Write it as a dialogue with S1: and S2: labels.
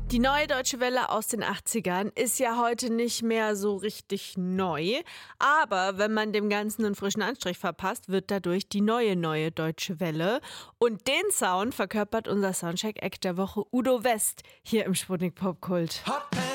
S1: Die neue Deutsche Welle aus den 80ern ist ja heute nicht mehr so richtig neu. Aber wenn man dem Ganzen einen frischen Anstrich verpasst, wird dadurch die neue Deutsche Welle. Und den Sound verkörpert unser Soundcheck-Act der Woche Udo West hier im Sputnik Popkult.